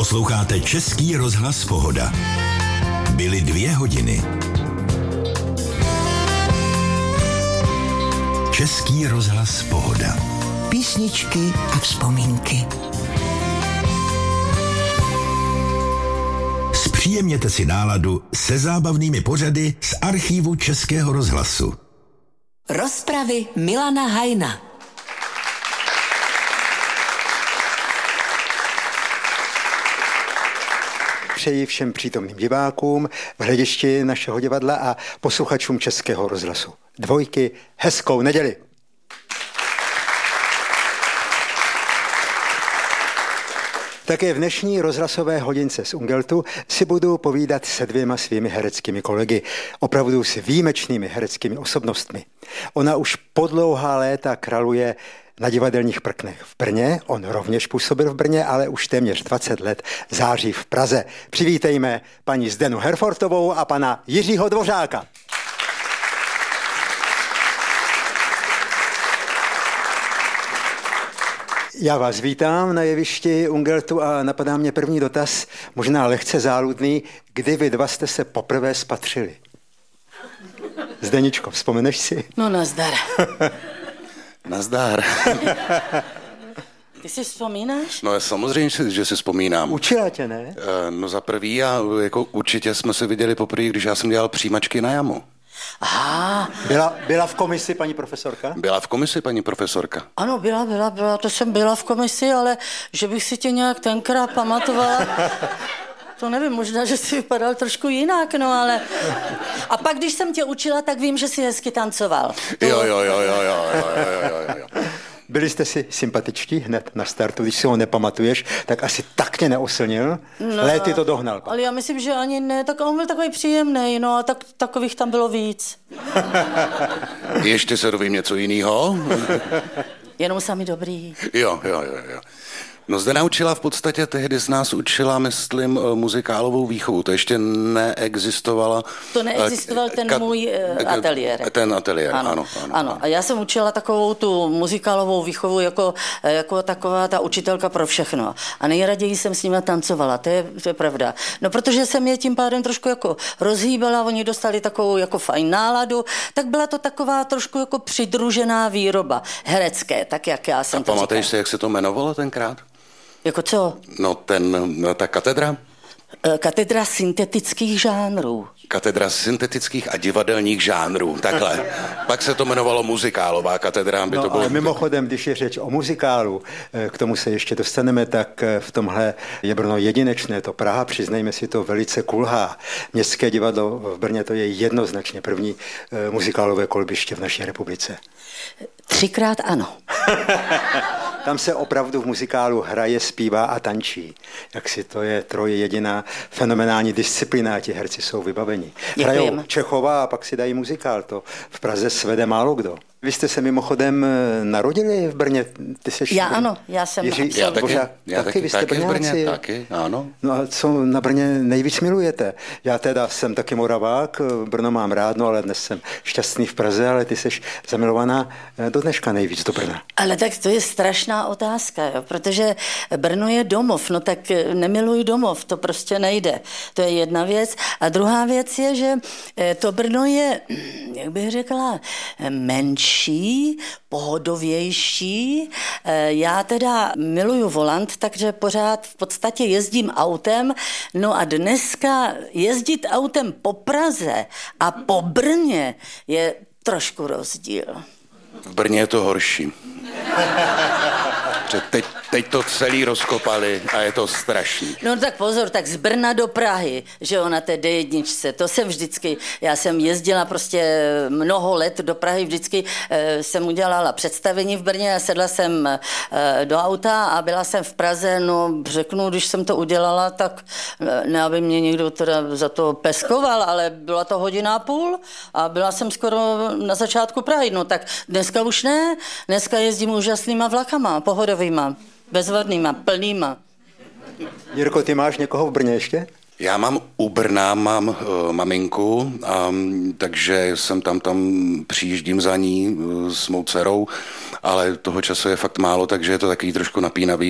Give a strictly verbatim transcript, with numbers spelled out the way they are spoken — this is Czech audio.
Posloucháte Český rozhlas Pohoda. Byly dvě hodiny. Český rozhlas Pohoda. Písničky a vzpomínky. Zpříjemněte si náladu se zábavnými pořady z archívu Českého rozhlasu. Rozpravy Milana Hajna. Přeji všem přítomným divákům v hledišti našeho divadla a posluchačům Českého rozhlasu Dvojky hezkou neděli. Také v dnešní rozhlasové hodince z Ungeltu si budu povídat se dvěma svými hereckými kolegy, opravdu s výjimečnými hereckými osobnostmi. Ona už po dlouhá léta kraluje na divadelních prknech v Brně, on rovněž působil v Brně, ale už téměř dvacet let září v Praze. Přivítejme paní Zdenu Herfortovou a pana Jiřího Dvořáka. Já vás vítám na jevišti Ungeltu a napadá mě první dotaz, možná lehce záludný. Kdy vy dva jste se poprvé spatřili? Zdeničko, vzpomeneš si? No nazdar. Nazdar. Ty si vzpomínáš? No samozřejmě, že si vzpomínám. Učila tě, ne? No za prvý a jako určitě jsme se viděli poprvé, když já jsem dělal přijímačky na jamu. Aha. Byla, byla v komisi paní profesorka? Byla v komisi paní profesorka. Ano, byla, byla, byla, to jsem byla v komisi, ale že bych si tě nějak tenkrát pamatovala, to nevím, možná, že jsi vypadal trošku jinak, no ale... A pak, když jsem tě učila, tak vím, že jsi hezky tancoval. To... Jo, jo, jo, jo, jo, jo, jo, jo, jo. Byli jste si sympatičtí hned na startu, když si ho nepamatuješ, tak asi tak tě neoslnil, no, léty to dohnal. Ale já myslím, že ani ne, tak on byl takový příjemný, no a tak, takových tam bylo víc. Ještě se dovím něco jiného? Jenom sami dobrý. Jo, jo, jo, jo. No zde naučila v podstatě, tehdy z nás učila, myslím, muzikálovou výchovu. To ještě neexistovala. To neexistoval ten ka- můj uh, ateliér. Ten ateliér, ano ano, ano. Ano, a já jsem učila takovou tu muzikálovou výchovu jako, jako taková ta učitelka pro všechno. A nejraději jsem s nimi tancovala, to je, to je pravda. No protože jsem je tím pádem trošku jako rozhýbala, oni dostali takovou jako fajn náladu, tak byla to taková trošku jako přidružená výroba herecké, tak jak já jsem a to říkala. pamatuješ si, jak se to jmenovalo tenkrát? Jako co? No ten, no, ta katedra? Katedra syntetických žánrů. Katedra syntetických a divadelních žánrů, takhle. Pak se to jmenovalo muzikálová katedra. By no, to bylo... ale mimochodem, když je řeč o muzikálu, k tomu se ještě dostaneme, tak v tomhle je Brno jedinečné, to Praha, přiznejme si to, velice kulhá. Městské divadlo v Brně to je jednoznačně první muzikálové kolbiště v naší republice. Třikrát ano. Tam se opravdu v muzikálu hraje, zpívá a tančí. Jak si to je troje jediná fenomenální disciplína, ti herci jsou vybaveni. Hrajou Čechova a pak si dají muzikál, to v Praze svede málo kdo. Vy jste se mimochodem narodili v Brně? Ty seš já ano, já jsem Jiří, já taky, Božák, já taky, vy jste taky Brňáci. Brně, taky, ano. No a co na Brně nejvíc milujete? Já teda jsem taky Moravák, Brno mám rád, no ale dnes jsem šťastný v Praze, ale ty seš zamilovaná do dneška nejvíc do Brna. Ale tak to je strašná otázka, jo, protože Brno je domov, no tak nemiluj domov, to prostě nejde. To je jedna věc. A druhá věc je, že to Brno je, jak bych řekla, menší, pohodovější. Já teda miluju volant, takže pořád v podstatě jezdím autem. No a dneska jezdit autem po Praze a po Brně je trošku rozdíl. V Brně je to horší. Teď, teď to celý rozkopali a je to strašný. No tak pozor, tak z Brna do Prahy, že jo, na té dé jedna, to jsem vždycky, já jsem jezdila prostě mnoho let do Prahy, vždycky e, jsem udělala představení v Brně a sedla jsem e, do auta a byla jsem v Praze, no řeknu, když jsem to udělala, tak ne, aby mě někdo teda za to peskoval, ale byla to hodina a půl a byla jsem skoro na začátku Prahy, no tak dneska už ne, dneska jezdím úžasnýma vlakama, pohodovýma, bezvadnýma, plnýma. Jirko, ty máš někoho v Brně ještě? Já mám u Brna, mám uh, maminku, um, takže jsem tam, tam přijíždím za ní uh, s mou dcerou, ale toho času je fakt málo, takže je to takový trošku napínavý.